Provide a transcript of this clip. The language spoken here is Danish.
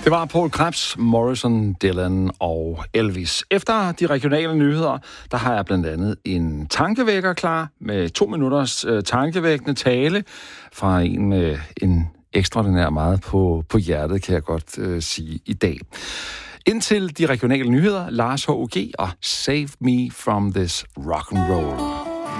Det var Paul Krebs, Morrison, Dylan og Elvis. Efter de regionale nyheder, der har jeg blandt andet en tankevækker klar med 2 minutters tankevækkende tale fra en med en ekstraordinær meget på hjertet, kan jeg godt sige i dag. Indtil de regionale nyheder, Lars H.O.G. og Save Me From This Rock and Roll.